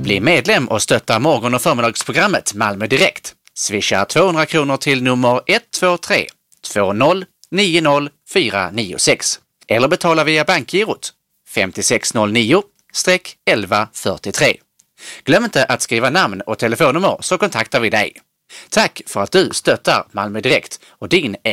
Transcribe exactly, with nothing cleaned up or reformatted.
Bli medlem och stötta morgon- och förmiddagsprogrammet Malmö Direkt. Swisha tvåhundra kronor till nummer ett två tre två noll nio noll fyra nio sex eller betala via bankgirot fem sex noll nio elva fyrtiotre. Glöm inte att skriva namn och telefonnummer så kontaktar vi dig. Tack för att du stöttar Malmö Direkt och din